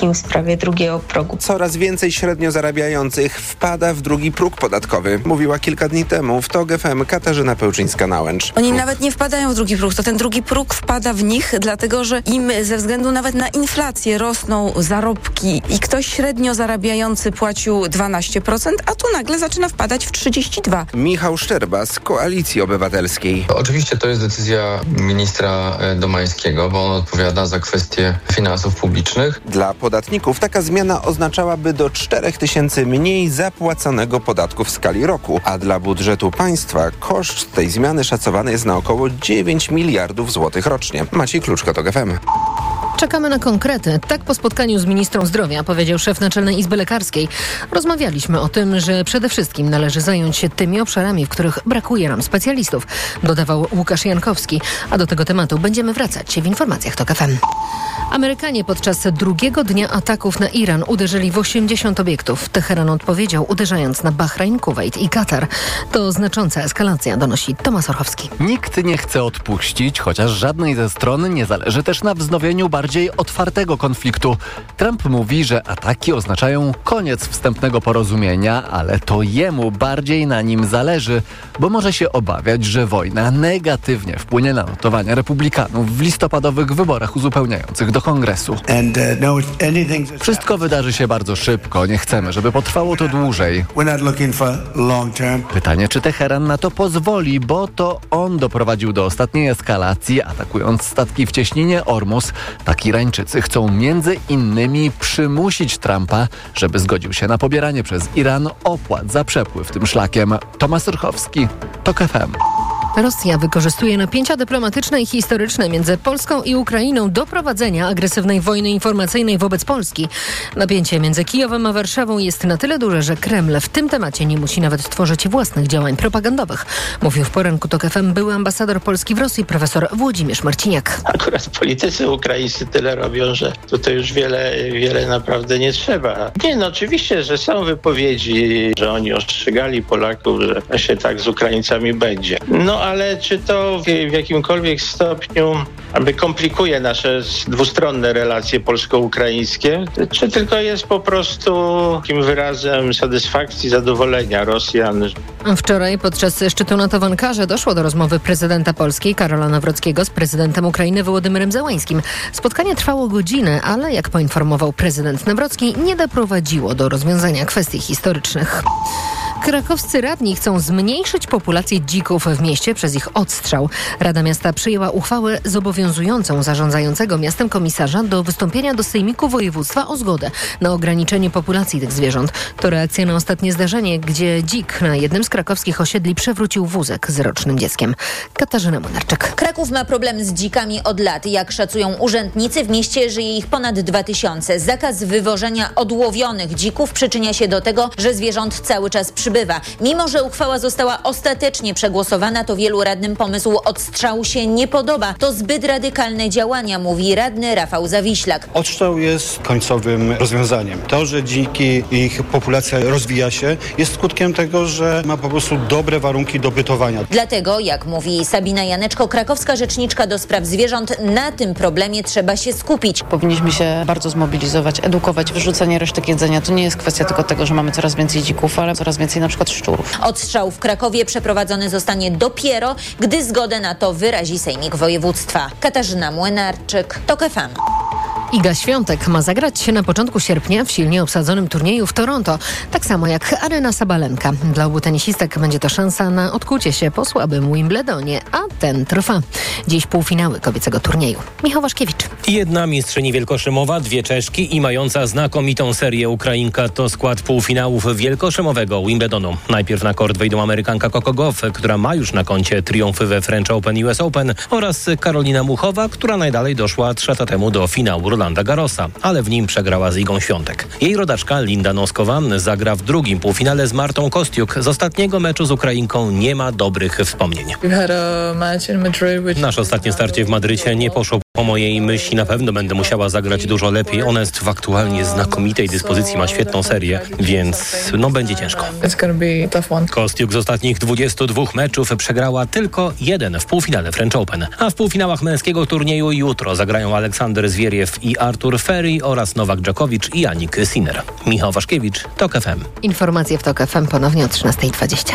wszystkim w sprawie drugiego progu. Coraz więcej średnio zarabiających wpada w drugi próg podatkowy, mówiła kilka dni temu w TOG F M Katarzyna Pełczyńska-Nałęcz. Oni nawet nie wpadają w drugi próg, to ten drugi próg wpada w nich, dlatego że im ze względu nawet na inflację rosną zarobki i ktoś średnio zarabiający płacił dwanaście procent, a tu nagle zaczyna wpadać w trzydzieści dwa procent. Michał Szczerba z Koalicji Obywatelskiej. Oczywiście to jest decyzja ministra Domańskiego, bo on odpowiada za kwestie finansów publicznych. Dla podatników taka zmiana oznaczałaby do czterech tysięcy mniej zapłaconego podatku w skali roku, a dla budżetu państwa koszt tej zmiany szacowany jest na około dziewięć miliardów złotych rocznie. Maciej Kluczka, TOG F M. Czekamy na konkrety. Tak po spotkaniu z ministrą zdrowia powiedział szef Naczelnej Izby Lekarskiej. Rozmawialiśmy o tym, że przede wszystkim należy zająć się tymi obszarami, w których brakuje nam specjalistów, dodawał Łukasz Jankowski. A do tego tematu będziemy wracać w informacjach TOG F M. Amerykanie podczas drugiego dnia ataków na Iran uderzyli w osiemdziesiąt obiektów. Teheran odpowiedział, uderzając na Bahrajn, Kuwait i Katar. To znacząca eskalacja, donosi Tomasz Orchowski. Nikt nie chce odpuścić, chociaż żadnej ze stron nie zależy też na wznowieniu bardziej otwartego konfliktu. Trump mówi, że ataki oznaczają koniec wstępnego porozumienia, ale to jemu bardziej na nim zależy, bo może się obawiać, że wojna negatywnie wpłynie na notowania republikanów w listopadowych wyborach uzupełniających do Kongresu. Wszystko wydarzy się bardzo szybko. Nie chcemy, żeby potrwało to dłużej. Pytanie, czy Teheran na to pozwoli, bo to on doprowadził do ostatniej eskalacji, atakując statki w cieśninie Ormus. Tak Irańczycy chcą między innymi przymusić Trumpa, żeby zgodził się na pobieranie przez Iran opłat za przepływ tym szlakiem. Tomasz Orchowski, TOG F M. Rosja wykorzystuje napięcia dyplomatyczne i historyczne między Polską i Ukrainą do prowadzenia agresywnej wojny informacyjnej wobec Polski. Napięcie między Kijowem a Warszawą jest na tyle duże, że Kreml w tym temacie nie musi nawet tworzyć własnych działań propagandowych. Mówił w poranku TOG F M były ambasador Polski w Rosji profesor Włodzimierz Marciniak. Akurat politycy ukraińscy tyle robią, że tutaj już wiele, wiele naprawdę nie trzeba. Nie, no oczywiście, że są wypowiedzi, że oni ostrzegali Polaków, że się tak z Ukraińcami będzie. No ale czy to w, w jakimkolwiek stopniu aby komplikuje nasze dwustronne relacje polsko-ukraińskie, czy tylko jest po prostu takim wyrazem satysfakcji, zadowolenia Rosjan? Wczoraj podczas szczytu NATO w Ankarze doszło do rozmowy prezydenta Polski Karola Nawrockiego z prezydentem Ukrainy Wołodymyrem Zełańskim. Spotkanie trwało godzinę, ale jak poinformował prezydent Nawrocki, nie doprowadziło do rozwiązania kwestii historycznych. Krakowscy radni chcą zmniejszyć populację dzików w mieście przez ich odstrzał. Rada Miasta przyjęła uchwałę zobowiązującą zarządzającego miastem komisarza do wystąpienia do Sejmiku Województwa o zgodę na ograniczenie populacji tych zwierząt. To reakcja na ostatnie zdarzenie, gdzie dzik na jednym z krakowskich osiedli przewrócił wózek z rocznym dzieckiem. Katarzyna Młynarczyk. Kraków ma problem z dzikami od lat. Jak szacują urzędnicy, w mieście żyje ich ponad dwa tysiące. Zakaz wywożenia odłowionych dzików przyczynia się do tego, że zwierząt cały czas przybywa. Mimo że uchwała została ostatecznie przegłosowana, to wielu radnym pomysł odstrzału się nie podoba. To zbyt radykalne działania, mówi radny Rafał Zawiślak. Odstrzał jest końcowym rozwiązaniem. To, że dziki, ich populacja rozwija się, jest skutkiem tego, że ma po prostu dobre warunki do bytowania. Dlatego, jak mówi Sabina Janeczko, krakowska rzeczniczka do spraw zwierząt, na tym problemie trzeba się skupić. Powinniśmy się bardzo zmobilizować, edukować. Wyrzucenie resztek jedzenia to nie jest kwestia tylko tego, że mamy coraz więcej dzików, ale coraz więcej na przykład szczurów. Odstrzał w Krakowie przeprowadzony zostanie dopiero, gdy zgodę na to wyrazi Sejmik Województwa. Katarzyna Młynarczyk, TOG F M. Iga Świątek ma zagrać się na początku sierpnia w silnie obsadzonym turnieju w Toronto, tak samo jak Aryna Sabalenka. Dla obu tenisistek będzie to szansa na odkucie się po słabym Wimbledonie, a ten trwa. Dziś półfinały kobiecego turnieju. Michał Waszkiewicz. Jedna mistrzyni wielkoszymowa, dwie Czeszki i mająca znakomitą serię Ukrainka to skład półfinałów wielkoszymowego Wimbledonu. Najpierw na kort wejdą Amerykanka Coco Gauff, która ma już na koncie triumfy we French Open U S Open, oraz Karolina Muchowa, która najdalej doszła trzy lata temu do finału Rolanda Garrosa, ale w nim przegrała z Igą Świątek. Jej rodaczka Linda Noskowa zagra w drugim półfinale z Martą Kostiuk. Z ostatniego meczu z Ukrainką nie ma dobrych wspomnień. Nasze ostatnie starcie w Madrycie nie poszło Po mojej myśli na pewno będę musiała zagrać dużo lepiej. Ona jest w aktualnie znakomitej dyspozycji, ma świetną serię, więc no będzie ciężko. Kostiuk z ostatnich dwudziestu dwóch meczów przegrała tylko jeden w półfinale French Open. A w półfinałach męskiego turnieju jutro zagrają Aleksander Zwieriew i Artur Ferry oraz Nowak Dżokowicz i Jannik Sinner. Michał Waszkiewicz, Tok F M. Informacje w Tok F M ponownie o trzynasta dwadzieścia.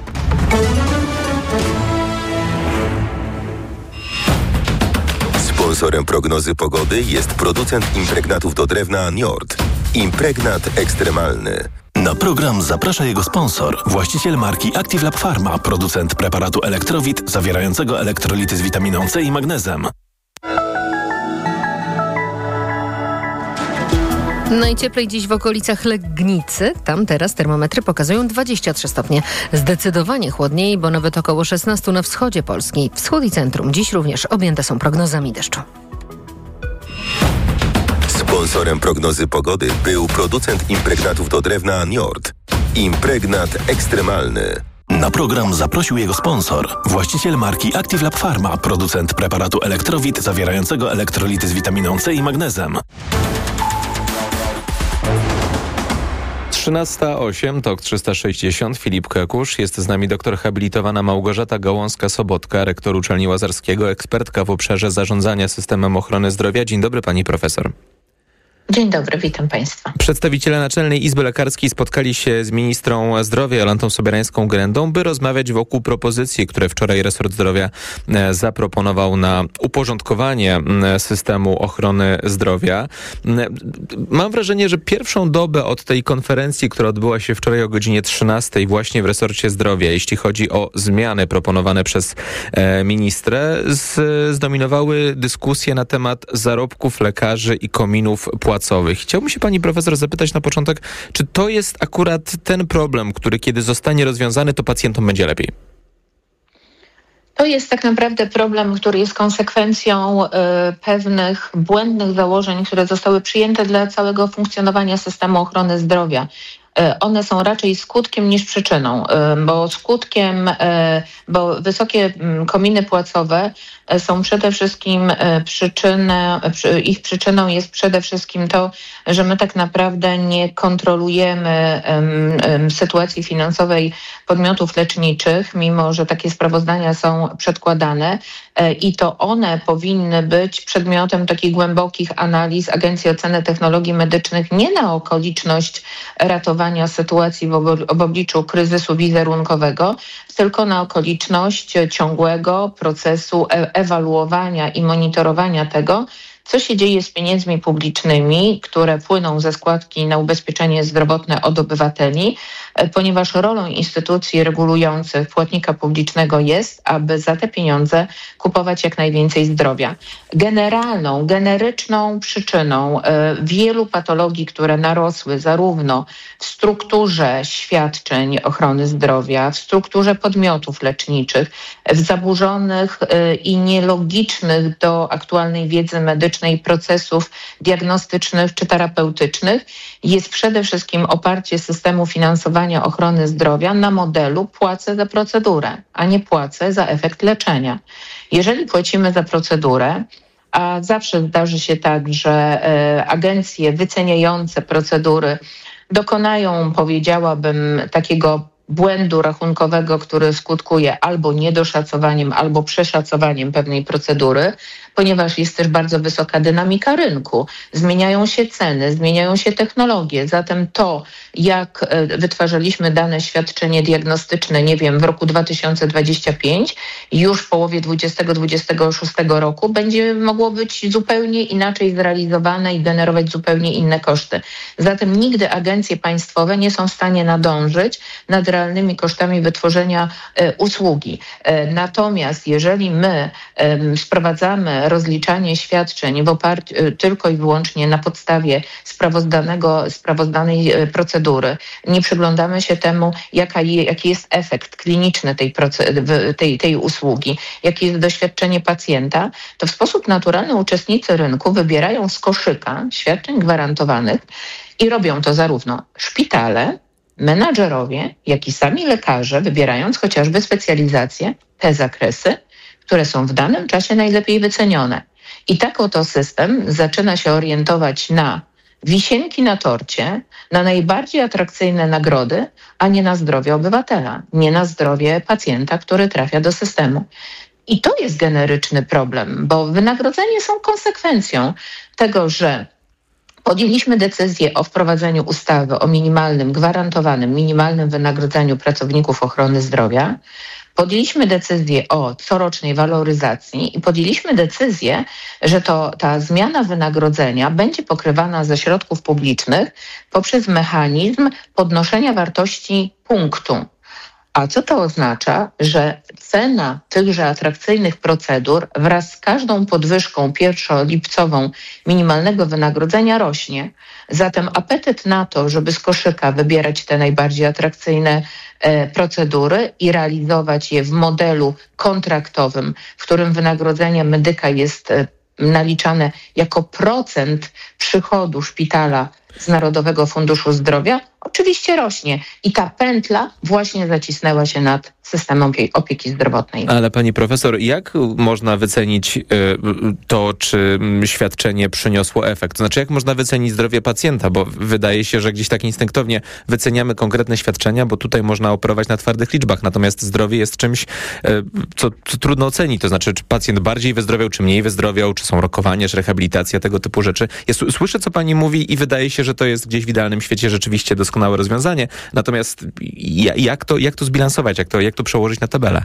Sponsorem prognozy pogody jest producent impregnatów do drewna Njord. Impregnat ekstremalny. Na program zaprasza jego sponsor, właściciel marki Active Lab Pharma, producent preparatu Elektrowit zawierającego elektrolity z witaminą C i magnezem. Najcieplej dziś w okolicach Legnicy. Tam teraz termometry pokazują dwadzieścia trzy stopnie. Zdecydowanie chłodniej, bo nawet około szesnaście na wschodzie Polski. Wschód i centrum dziś również objęte są prognozami deszczu. Sponsorem prognozy pogody był producent impregnatów do drewna Njord. Impregnat ekstremalny. Na program zaprosił jego sponsor, właściciel marki Active Lab Pharma, producent preparatu Elektrowit zawierającego elektrolity z witaminą C i magnezem. trzynasta osiem, Tok trzysta sześćdziesiąt, Filip Kekusz. Jest z nami doktor habilitowana Małgorzata Gałązka-Sobotka, rektor Uczelni Łazarskiego, ekspertka w obszarze zarządzania systemem ochrony zdrowia. Dzień dobry, pani profesor. Dzień dobry, witam państwa. Przedstawiciele Naczelnej Izby Lekarskiej spotkali się z ministrą zdrowia Jolantą Sobierańską-Grendą, by rozmawiać wokół propozycji, które wczoraj resort zdrowia zaproponował na uporządkowanie systemu ochrony zdrowia. Mam wrażenie, że pierwszą dobę od tej konferencji, która odbyła się wczoraj o godzinie trzynastej właśnie w resorcie zdrowia, jeśli chodzi o zmiany proponowane przez ministrę, zdominowały dyskusje na temat zarobków lekarzy i kominów płacowych. Chciałbym się pani profesor zapytać na początek, czy to jest akurat ten problem, który kiedy zostanie rozwiązany, to pacjentom będzie lepiej? To jest tak naprawdę problem, który jest konsekwencją y, pewnych błędnych założeń, które zostały przyjęte dla całego funkcjonowania systemu ochrony zdrowia. One są raczej skutkiem niż przyczyną, bo skutkiem, bo wysokie kominy płacowe są przede wszystkim przyczynę, ich przyczyną jest przede wszystkim to, że my tak naprawdę nie kontrolujemy sytuacji finansowej podmiotów leczniczych, mimo że takie sprawozdania są przedkładane i to one powinny być przedmiotem takich głębokich analiz Agencji Oceny Technologii Medycznych nie na okoliczność ratowania sytuacji w, ob- w obliczu kryzysu wizerunkowego, tylko na okoliczność ciągłego procesu e- ewaluowania i monitorowania tego, co się dzieje z pieniędzmi publicznymi, które płyną ze składki na ubezpieczenie zdrowotne od obywateli, ponieważ rolą instytucji regulujących płatnika publicznego jest, aby za te pieniądze kupować jak najwięcej zdrowia. Generalną, generyczną przyczyną wielu patologii, które narosły zarówno w strukturze świadczeń ochrony zdrowia, w strukturze podmiotów leczniczych, w zaburzonych i nielogicznych do aktualnej wiedzy medycznej procesów diagnostycznych czy terapeutycznych, jest przede wszystkim oparcie systemu finansowania ochrony zdrowia na modelu płacę za procedurę, a nie płacę za efekt leczenia. Jeżeli płacimy za procedurę, a zawsze zdarzy się tak, że e, agencje wyceniające procedury dokonają, powiedziałabym, takiego błędu rachunkowego, który skutkuje albo niedoszacowaniem, albo przeszacowaniem pewnej procedury, ponieważ jest też bardzo wysoka dynamika rynku. Zmieniają się ceny, zmieniają się technologie. Zatem to, jak wytwarzaliśmy dane świadczenie diagnostyczne, nie wiem, w roku dwa tysiące dwudziestym piątym, już w połowie dwudziestego dwudziestego szóstego roku będzie mogło być zupełnie inaczej zrealizowane i generować zupełnie inne koszty. Zatem nigdy agencje państwowe nie są w stanie nadążyć nad realnymi kosztami wytworzenia e, usługi. E, natomiast jeżeli my e, sprowadzamy rozliczanie świadczeń w oparciu e, tylko i wyłącznie na podstawie sprawozdanego, sprawozdanej e, procedury, nie przyglądamy się temu, jaka je, jaki jest efekt kliniczny tej, proce- tej, tej usługi, jakie jest doświadczenie pacjenta, to w sposób naturalny uczestnicy rynku wybierają z koszyka świadczeń gwarantowanych i robią to zarówno szpitale, menadżerowie, jak i sami lekarze, wybierając chociażby specjalizację, te zakresy, które są w danym czasie najlepiej wycenione. I tak oto system zaczyna się orientować na wisienki na torcie, na najbardziej atrakcyjne nagrody, a nie na zdrowie obywatela, nie na zdrowie pacjenta, który trafia do systemu. I to jest generyczny problem, bo wynagrodzenia są konsekwencją tego, że podjęliśmy decyzję o wprowadzeniu ustawy o minimalnym, gwarantowanym, minimalnym wynagrodzeniu pracowników ochrony zdrowia. Podjęliśmy decyzję o corocznej waloryzacji i podjęliśmy decyzję, że to ta zmiana wynagrodzenia będzie pokrywana ze środków publicznych poprzez mechanizm podnoszenia wartości punktu. A co to oznacza? Że cena tychże atrakcyjnych procedur wraz z każdą podwyżką pierwszolipcową minimalnego wynagrodzenia rośnie. Zatem apetyt na to, żeby z koszyka wybierać te najbardziej atrakcyjne e, procedury i realizować je w modelu kontraktowym, w którym wynagrodzenie medyka jest e, naliczane jako procent przychodu szpitala z Narodowego Funduszu Zdrowia, oczywiście rośnie. I ta pętla właśnie zacisnęła się nad systemem opieki zdrowotnej. Ale pani profesor, jak można wycenić y, to, czy świadczenie przyniosło efekt? To znaczy, jak można wycenić zdrowie pacjenta? Bo wydaje się, że gdzieś tak instynktownie wyceniamy konkretne świadczenia, bo tutaj można operować na twardych liczbach. Natomiast zdrowie jest czymś, y, co, co trudno ocenić. To znaczy, czy pacjent bardziej wyzdrowiał, czy mniej wyzdrowiał, czy są rokowania, czy rehabilitacja, tego typu rzeczy. Ja słyszę, co pani mówi i wydaje się, że to jest gdzieś w idealnym świecie rzeczywiście doskonałe rozwiązanie. Natomiast jak to, jak to zbilansować? Jak to, jak to przełożyć na tabelę?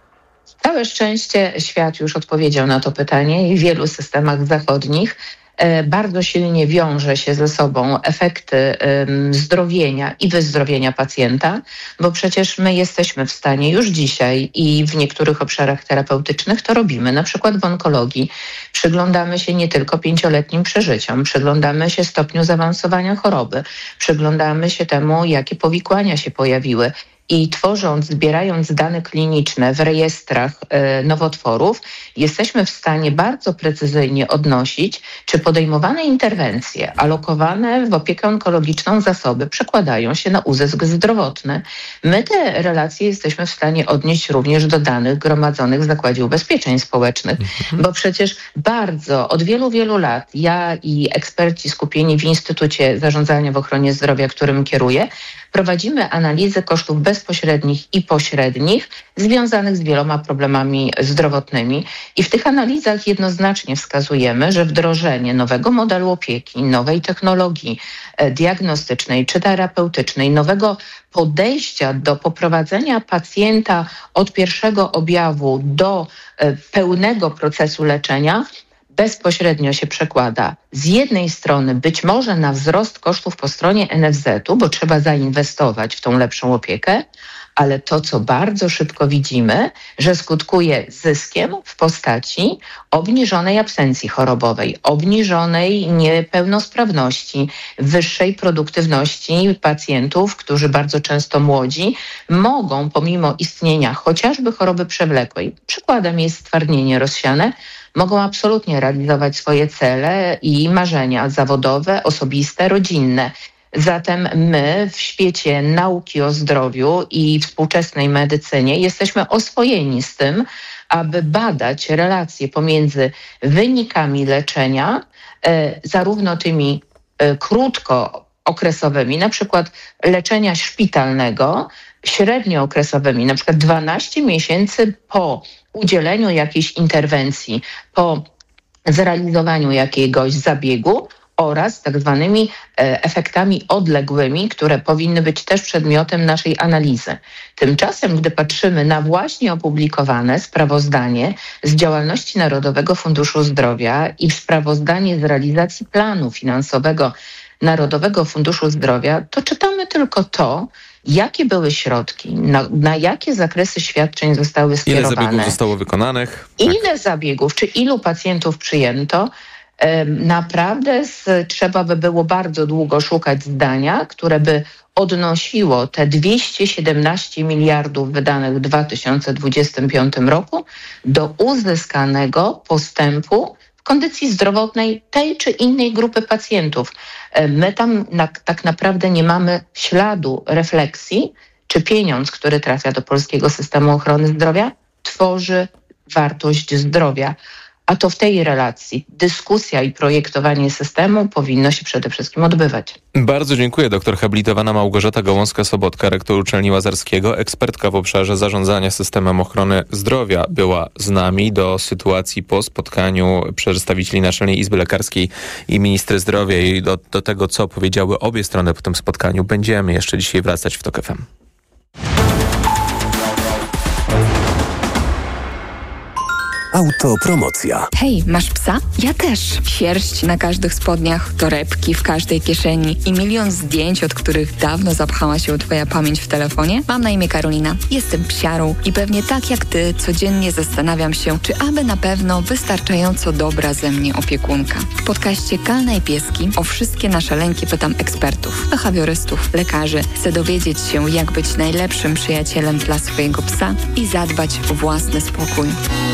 Całe szczęście świat już odpowiedział na to pytanie i w wielu systemach zachodnich bardzo silnie wiąże się ze sobą efekty zdrowienia i wyzdrowienia pacjenta, bo przecież my jesteśmy w stanie już dzisiaj i w niektórych obszarach terapeutycznych to robimy, na przykład w onkologii. Przyglądamy się nie tylko pięcioletnim przeżyciom, przyglądamy się stopniu zaawansowania choroby, przyglądamy się temu, jakie powikłania się pojawiły. I tworząc, zbierając dane kliniczne w rejestrach e, nowotworów, jesteśmy w stanie bardzo precyzyjnie odnosić, czy podejmowane interwencje, alokowane w opiekę onkologiczną zasoby przekładają się na uzysk zdrowotny. My te relacje jesteśmy w stanie odnieść również do danych gromadzonych w Zakładzie Ubezpieczeń Społecznych, mhm. bo przecież bardzo, od wielu, wielu lat ja i eksperci skupieni w Instytucie Zarządzania w Ochronie Zdrowia, którym kieruję, prowadzimy analizy kosztów bezpośrednich i pośrednich związanych z wieloma problemami zdrowotnymi i w tych analizach jednoznacznie wskazujemy, że wdrożenie nowego modelu opieki, nowej technologii diagnostycznej czy terapeutycznej, nowego podejścia do poprowadzenia pacjenta od pierwszego objawu do pełnego procesu leczenia bezpośrednio się przekłada z jednej strony być może na wzrost kosztów po stronie N F Z-u, bo trzeba zainwestować w tą lepszą opiekę, ale to, co bardzo szybko widzimy, że skutkuje zyskiem w postaci obniżonej absencji chorobowej, obniżonej niepełnosprawności, wyższej produktywności pacjentów, którzy bardzo często młodzi mogą pomimo istnienia chociażby choroby przewlekłej, przykładem jest stwardnienie rozsiane, mogą absolutnie realizować swoje cele i marzenia zawodowe, osobiste, rodzinne. Zatem my w świecie nauki o zdrowiu i współczesnej medycynie jesteśmy oswojeni z tym, aby badać relacje pomiędzy wynikami leczenia, e, zarówno tymi e, krótkookresowymi, na przykład leczenia szpitalnego, średniookresowymi, na przykład dwanaście miesięcy po udzieleniu jakiejś interwencji, po zrealizowaniu jakiegoś zabiegu oraz tak zwanymi efektami odległymi, które powinny być też przedmiotem naszej analizy. Tymczasem, gdy patrzymy na właśnie opublikowane sprawozdanie z działalności Narodowego Funduszu Zdrowia i sprawozdanie z realizacji planu finansowego Narodowego Funduszu Zdrowia, to czytamy tylko to, jakie były środki, na, na jakie zakresy świadczeń zostały skierowane. Ile zabiegów zostało wykonanych? Ile tak. zabiegów, czy ilu pacjentów przyjęto? Naprawdę z, trzeba by było bardzo długo szukać zdania, które by odnosiło te dwieście siedemnaście miliardów wydanych w dwa tysiące dwudziestym piątym roku do uzyskanego postępu w kondycji zdrowotnej tej czy innej grupy pacjentów. My tam na, tak naprawdę nie mamy śladu refleksji, czy pieniądz, który trafia do polskiego systemu ochrony zdrowia, tworzy wartość zdrowia. A to w tej relacji dyskusja i projektowanie systemu powinno się przede wszystkim odbywać. Bardzo dziękuję. Doktor habilitowana Małgorzata Gołąska-Sobotka, rektor Uczelni Łazarskiego, ekspertka w obszarze zarządzania systemem ochrony zdrowia, była z nami. Do sytuacji po spotkaniu przedstawicieli Naczelnej Izby Lekarskiej i ministry zdrowia i do, do tego, co powiedziały obie strony po tym spotkaniu, będziemy jeszcze dzisiaj wracać w TOK F M. Autopromocja. Hej, masz psa? Ja też. Sierść na każdych spodniach, torebki w każdej kieszeni i milion zdjęć, od których dawno zapchała się twoja pamięć w telefonie? Mam na imię Karolina. Jestem psiarą i pewnie tak jak ty codziennie zastanawiam się, czy aby na pewno wystarczająco dobra ze mnie opiekunka. W podcaście Kalna i Pieski o wszystkie nasze lęki pytam ekspertów, behawiorystów, lekarzy. Chcę dowiedzieć się, jak być najlepszym przyjacielem dla swojego psa i zadbać o własny spokój.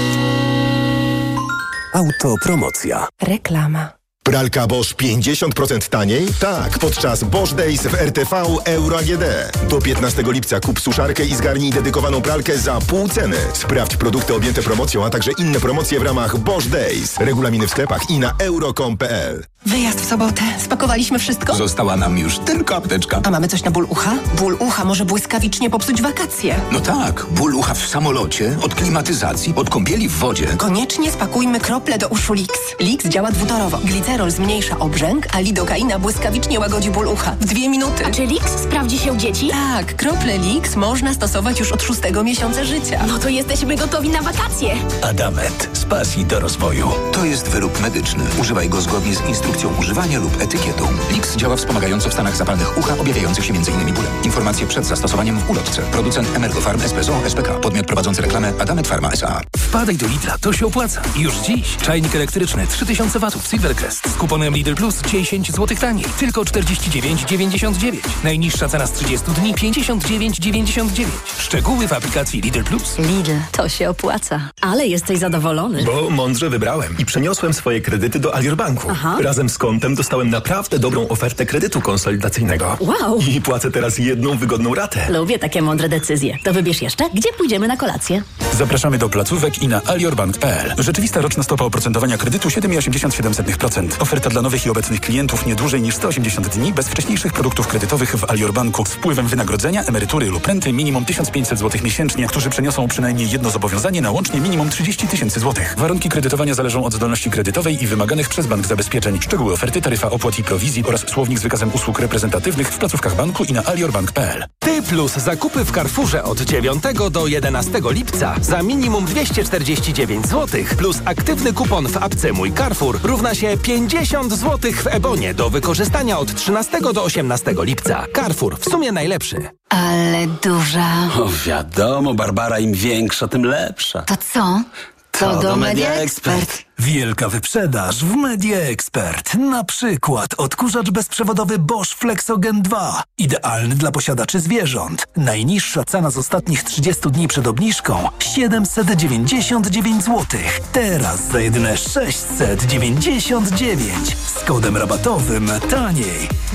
Autopromocja. Reklama. Pralka Bosch pięćdziesiąt procent taniej? Tak, podczas Bosch Days w R T V Euro A G D. Do piętnastego lipca kup suszarkę i zgarnij dedykowaną pralkę za pół ceny. Sprawdź produkty objęte promocją, a także inne promocje w ramach Bosch Days. Regulaminy w sklepach i na euro kropka com kropka p l. Wyjazd w sobotę. Spakowaliśmy wszystko? Została nam już tylko apteczka. A mamy coś na ból ucha? Ból ucha może błyskawicznie popsuć wakacje. No tak, ból ucha w samolocie, od klimatyzacji, od kąpieli w wodzie. Koniecznie spakujmy krople do uszu Lix. Lix działa dwutorowo. Glicerol zmniejsza obrzęk, a lidokaina błyskawicznie łagodzi ból ucha. W dwie minuty. A czy Lix sprawdzi się u dzieci? Tak, krople Lix można stosować już od szóstego miesiąca życia. No to jesteśmy gotowi na wakacje. Adamant. Z pasji do rozwoju. To jest wyrób medyczny. Używaj go zgodnie z instrukcją używania lub etykietą. Lix działa wspomagająco w stanach zapalnych ucha objawiających się m.in. bólem. Informacje przed zastosowaniem w ulotce. Producent Emergofarm S P Z O S P K. Podmiot prowadzący reklamę Adamant Pharma S A. Wpadaj do Lidla, to się opłaca. Już dziś czajnik elektryczny trzy tysiące watów Silvercrest z kuponem Lidl Plus dziesięć złotych taniej. Tylko czterdzieści dziewięć dziewięćdziesiąt dziewięć. Najniższa cena z trzydziestu dni pięćdziesiąt dziewięć dziewięćdziesiąt dziewięć. Szczegóły w aplikacji Lidl Plus. Lidl, to się opłaca. Ale jesteś zadowolony. Bo mądrze wybrałem i przeniosłem swoje kredyty do Alior Banku. Aha. Razem z kontem dostałem naprawdę dobrą ofertę kredytu konsolidacyjnego. Wow. I płacę teraz jedną wygodną ratę. Lubię takie mądre decyzje. To wybierz jeszcze, gdzie pójdziemy na kolację. Zapraszamy do placówek i na aliorbank kropka p l. Rzeczywista roczna stopa oprocentowania kredytu siedem przecinek osiemdziesiąt siedem procent. Oferta dla nowych i obecnych klientów nie dłużej niż sto osiemdziesiąt dni bez wcześniejszych produktów kredytowych w Alior Banku z wpływem wynagrodzenia, emerytury lub renty minimum tysiąc pięćset złotych miesięcznie, którzy przeniosą przynajmniej jedno zobowiązanie na łącznie minimum trzydzieści tysięcy złotych. Warunki kredytowania zależą od zdolności kredytowej i wymaganych przez bank zabezpieczeń. Szczegóły oferty, taryfa opłat i prowizji oraz słownik z wykazem usług reprezentatywnych w placówkach banku i na aliorbank kropka p l. Ty plus zakupy w Carrefourze od dziewiątego do jedenastego lipca za minimum dwieście czterdzieści dziewięć złotych plus aktywny kupon w apce Mój Carrefour równa się pięćdziesiąt złotych w Ebonie do wykorzystania od trzynastego do osiemnastego lipca. Carrefour, w sumie najlepszy. Ale duża. O wiadomo, Barbara, im większa, tym lepsza. To co? To, to do Media Expert. Wielka wyprzedaż w Media Expert. Na przykład odkurzacz bezprzewodowy Bosch Flexogen dwa. Idealny dla posiadaczy zwierząt. Najniższa cena z ostatnich trzydziestu dni przed obniżką siedemset dziewięćdziesiąt dziewięć złotych. Teraz za jedyne sześćset dziewięćdziesiąt dziewięć. Z kodem rabatowym taniej.